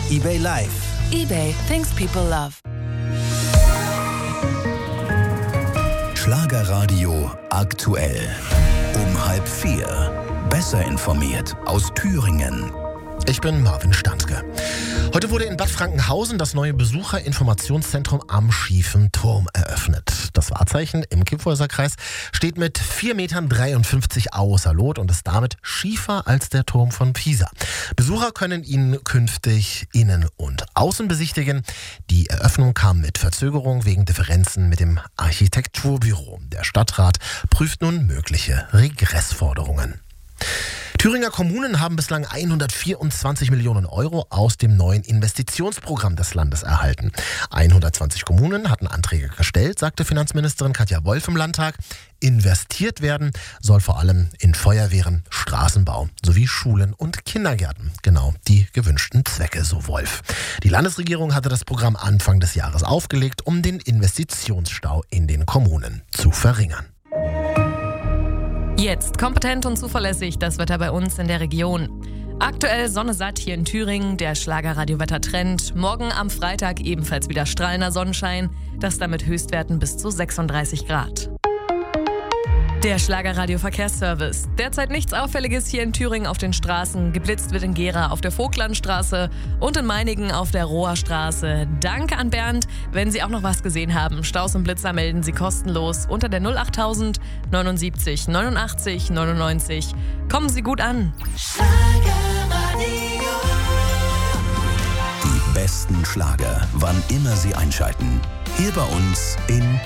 eBay Live. eBay, things people love. Schlagerradio aktuell. Um 3:30. Besser informiert aus Thüringen. Ich bin Marvin Standke. Heute wurde in Bad Frankenhausen das neue Besucherinformationszentrum am Schiefen Turm eröffnet. Das Wahrzeichen im Kyffhäuserkreis steht mit 4,53 Metern außer Lot und ist damit schiefer als der Turm von Pisa. Besucher können ihn künftig innen und außen besichtigen. Die Eröffnung kam mit Verzögerung wegen Differenzen mit dem Architekturbüro. Der Stadtrat prüft nun mögliche Regressforderungen. Thüringer Kommunen haben bislang 124 Millionen Euro aus dem neuen Investitionsprogramm des Landes erhalten. 120 Kommunen hatten Anträge gestellt, sagte Finanzministerin Katja Wolf im Landtag. Investiert werden soll vor allem in Feuerwehren, Straßenbau sowie Schulen und Kindergärten. Genau die gewünschten Zwecke, so Wolf. Die Landesregierung hatte das Programm Anfang des Jahres aufgelegt, um den Investitionsstau in den Kommunen zu verringern. Jetzt kompetent und zuverlässig das Wetter bei uns in der Region. Aktuell Sonne satt hier in Thüringen, der Schlagerradio-Wettertrend. Morgen am Freitag ebenfalls wieder strahlender Sonnenschein, das damit Höchstwerten bis zu 36 Grad. Der Schlagerradio-Verkehrsservice. Derzeit nichts Auffälliges hier in Thüringen auf den Straßen. Geblitzt wird in Gera auf der Vogtlandstraße und in Meiningen auf der Rohrstraße. Danke an Bernd. Wenn Sie auch noch was gesehen haben, Staus und Blitzer melden Sie kostenlos unter der 08000 79 89 99. Kommen Sie gut an. Die besten Schlager, wann immer Sie einschalten. Hier bei uns in